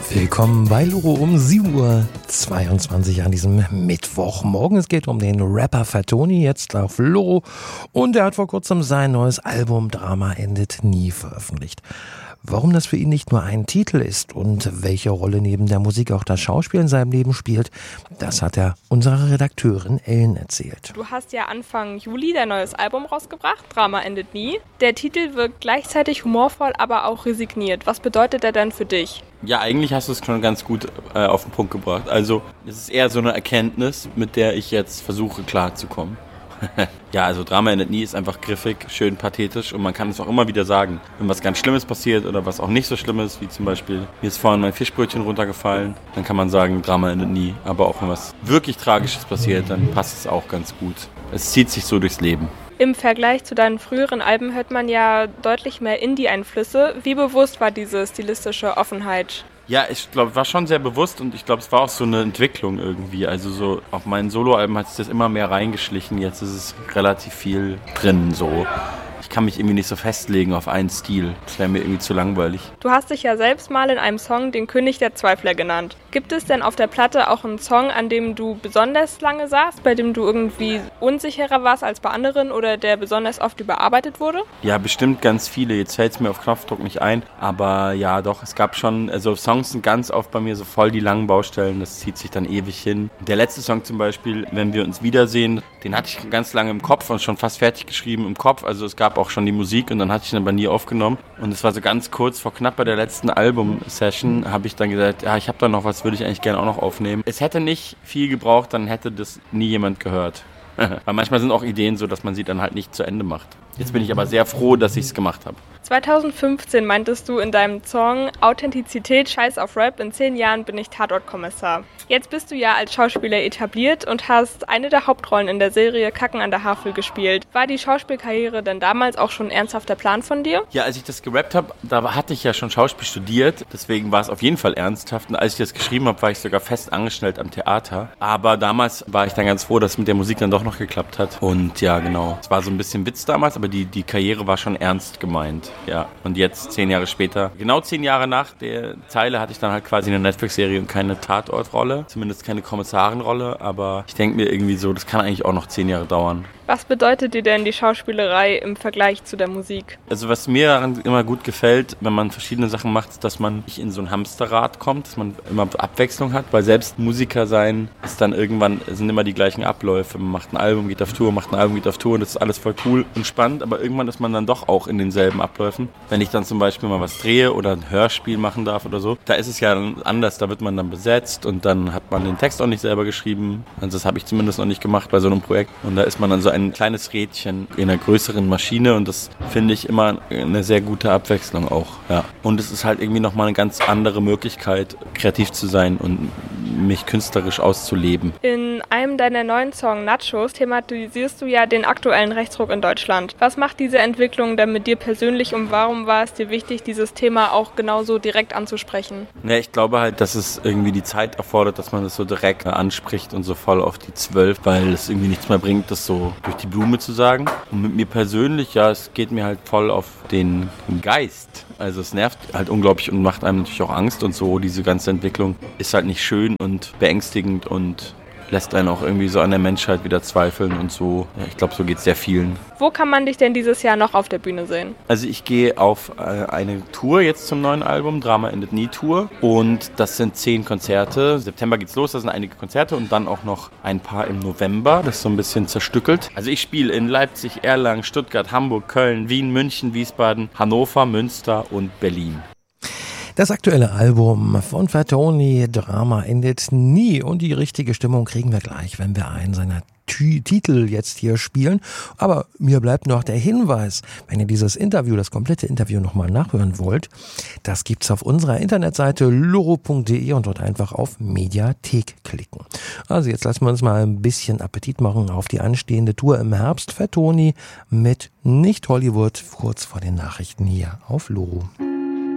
Willkommen bei Loro um 7:22 Uhr an diesem Mittwochmorgen. Es geht um den Rapper Fatoni, jetzt auf Loro. Und er hat vor kurzem sein neues Album Drama endet nie veröffentlicht. Warum das für ihn nicht nur ein Titel ist und welche Rolle neben der Musik auch das Schauspiel in seinem Leben spielt, das hat er unserer Redakteurin Ellen erzählt. Du hast ja Anfang Juli dein neues Album rausgebracht, Drama endet nie. Der Titel wirkt gleichzeitig humorvoll, aber auch resigniert. Was bedeutet er denn für dich? Ja, eigentlich hast du es schon ganz gut auf den Punkt gebracht. Also es ist eher so eine Erkenntnis, mit der ich jetzt versuche klarzukommen. Ja, also Drama endet nie ist einfach griffig, schön pathetisch und man kann es auch immer wieder sagen. Wenn was ganz Schlimmes passiert oder was auch nicht so schlimm ist, wie zum Beispiel, mir ist vorhin mein Fischbrötchen runtergefallen, dann kann man sagen, Drama endet nie. Aber auch wenn was wirklich Tragisches passiert, dann passt es auch ganz gut. Es zieht sich so durchs Leben. Im Vergleich zu deinen früheren Alben hört man ja deutlich mehr Indie-Einflüsse. Wie bewusst war diese stilistische Offenheit? Ja, ich glaube, war schon sehr bewusst und ich glaube, es war auch so eine Entwicklung irgendwie. Also so auf meinen Soloalben hat sich das immer mehr reingeschlichen. Jetzt ist es relativ viel drin so. Ich kann mich irgendwie nicht so festlegen auf einen Stil. Das wäre mir irgendwie zu langweilig. Du hast dich ja selbst mal in einem Song den König der Zweifler genannt. Gibt es denn auf der Platte auch einen Song, an dem du besonders lange saßt, bei dem du irgendwie unsicherer warst als bei anderen oder der besonders oft überarbeitet wurde? Ja, bestimmt ganz viele. Jetzt fällt es mir auf Knopfdruck nicht ein. Aber ja, doch, es gab schon, also Songs sind ganz oft bei mir so voll die langen Baustellen. Das zieht sich dann ewig hin. Der letzte Song zum Beispiel, Wenn wir uns wiedersehen, den hatte ich ganz lange im Kopf und schon fast fertig geschrieben im Kopf. Also es gab auch schon die Musik und dann hatte ich ihn aber nie aufgenommen. Und es war so ganz kurz vor knapp bei der letzten Album-Session, habe ich dann gesagt, ja, ich habe da noch was, würde ich eigentlich gerne auch noch aufnehmen. Es hätte nicht viel gebraucht, dann hätte das nie jemand gehört. Weil manchmal sind auch Ideen so, dass man sie dann halt nicht zu Ende macht. Jetzt bin ich aber sehr froh, dass ich es gemacht habe. 2015 meintest du in deinem Song Authentizität, Scheiß auf Rap, in 10 Jahren bin ich Tatortkommissar. Jetzt bist du ja als Schauspieler etabliert und hast eine der Hauptrollen in der Serie Kacken an der Havel gespielt. War die Schauspielkarriere denn damals auch schon ein ernsthafter Plan von dir? Ja, als ich das gerappt habe, da hatte ich ja schon Schauspiel studiert. Deswegen war es auf jeden Fall ernsthaft. Und als ich das geschrieben habe, war ich sogar fest angestellt am Theater. Aber damals war ich dann ganz froh, dass es mit der Musik dann doch noch geklappt hat. Und ja, genau. Es war so ein bisschen Witz damals, aber die Karriere war schon ernst gemeint. Ja, und jetzt 10 Jahre später, genau 10 Jahre nach der Zeile, hatte ich dann halt quasi eine Netflix-Serie und keine Tatortrolle, zumindest keine Kommissarenrolle, aber ich denke mir irgendwie so, das kann eigentlich auch noch 10 Jahre dauern. Was bedeutet dir denn die Schauspielerei im Vergleich zu der Musik? Also was mir daran immer gut gefällt, wenn man verschiedene Sachen macht, ist, dass man nicht in so ein Hamsterrad kommt, dass man immer Abwechslung hat, weil selbst Musiker sein ist dann irgendwann, sind immer die gleichen Abläufe. Man macht ein Album, geht auf Tour, macht ein Album, geht auf Tour und das ist alles voll cool und spannend, aber irgendwann ist man dann doch auch in denselben Abläufen. Wenn ich dann zum Beispiel mal was drehe oder ein Hörspiel machen darf oder so, da ist es ja anders, da wird man dann besetzt und dann hat man den Text auch nicht selber geschrieben. Also das habe ich zumindest noch nicht gemacht bei so einem Projekt und da ist man dann so ein kleines Rädchen in einer größeren Maschine und das finde ich immer eine sehr gute Abwechslung auch. Ja. Und es ist halt irgendwie nochmal eine ganz andere Möglichkeit, kreativ zu sein und mich künstlerisch auszuleben. In einem deiner neuen Songs Nachos thematisierst du ja den aktuellen Rechtsruck in Deutschland. Was macht diese Entwicklung denn mit dir persönlich und warum war es dir wichtig, dieses Thema auch genauso direkt anzusprechen? Ja, ich glaube halt, dass es irgendwie die Zeit erfordert, dass man das so direkt anspricht und so voll auf die 12, weil es irgendwie nichts mehr bringt, das so durch die Blume zu sagen. Und mit mir persönlich, ja, es geht mir halt voll auf den Geist. Also es nervt halt unglaublich und macht einem natürlich auch Angst und so. Diese ganze Entwicklung ist halt nicht schön und beängstigend und lässt einen auch irgendwie so an der Menschheit wieder zweifeln und so. Ja, ich glaube, so geht es sehr vielen. Wo kann man dich denn dieses Jahr noch auf der Bühne sehen? Also ich gehe auf eine Tour jetzt zum neuen Album, Drama endet nie Tour. Und das sind 10 Konzerte. Im September geht's los, das sind einige Konzerte und dann auch noch ein paar im November. Das ist so ein bisschen zerstückelt. Also ich spiele in Leipzig, Erlangen, Stuttgart, Hamburg, Köln, Wien, München, Wiesbaden, Hannover, Münster und Berlin. Das aktuelle Album von Fatoni, Drama endet nie. Und die richtige Stimmung kriegen wir gleich, wenn wir einen seiner Titel jetzt hier spielen. Aber mir bleibt noch der Hinweis, wenn ihr dieses Interview, das komplette Interview nochmal nachhören wollt, das gibt's auf unserer Internetseite loro.de und dort einfach auf Mediathek klicken. Also jetzt lassen wir uns mal ein bisschen Appetit machen auf die anstehende Tour im Herbst. Fatoni mit Nicht Hollywood, kurz vor den Nachrichten hier auf Loro.